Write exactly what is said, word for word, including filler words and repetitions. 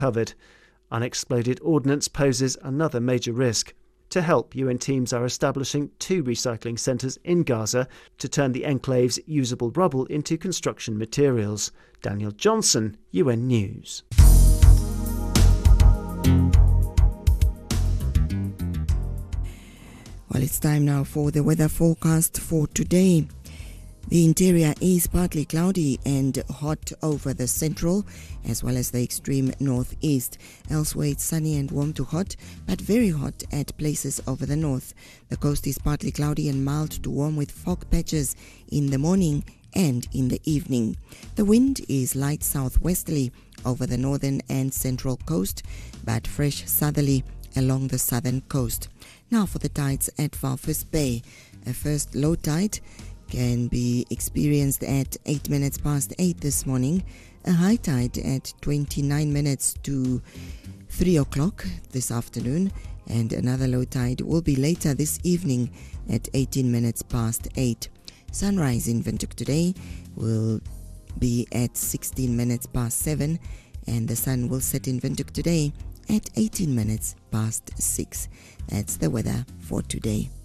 covered. Unexploded ordnance poses another major risk. To help, U N teams are establishing two recycling centres in Gaza to turn the enclave's usable rubble into construction materials. Daniel Johnson, U N News. Well, it's time now for the weather forecast for today. The interior is partly cloudy and hot over the central as well as the extreme northeast. Elsewhere it's sunny and warm to hot, but very hot at places over the north. The coast is partly cloudy and mild to warm with fog patches in the morning and in the evening. The wind is light southwesterly over the northern and central coast, but fresh southerly along the southern coast. Now for the tides at Walvis Bay. A first low tide can be experienced at eight minutes past eight this morning, a high tide at twenty-nine minutes to three o'clock this afternoon, and another low tide will be later this evening at eighteen minutes past eight. Sunrise in Windhoek today will be at sixteen minutes past seven, and the sun will set in Windhoek today at eighteen minutes past six. That's the weather for today.